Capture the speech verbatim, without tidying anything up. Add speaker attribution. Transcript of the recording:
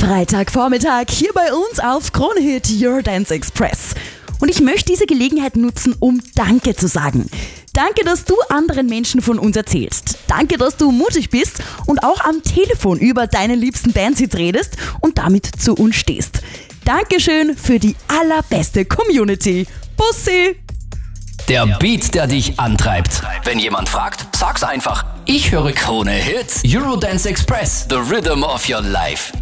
Speaker 1: Freitagvormittag hier bei uns auf Krone Hit Eurodance Express. Und ich möchte diese Gelegenheit nutzen, um Danke zu sagen. Danke, dass du anderen Menschen von uns erzählst. Danke, dass du mutig bist und auch am Telefon über deine liebsten Bandhits redest und damit zu uns stehst. Dankeschön für die allerbeste Community. Bussi!
Speaker 2: Der Beat, der dich antreibt. Wenn jemand fragt, sag's einfach. Ich höre Krone Hit Eurodance Express, the rhythm of your life.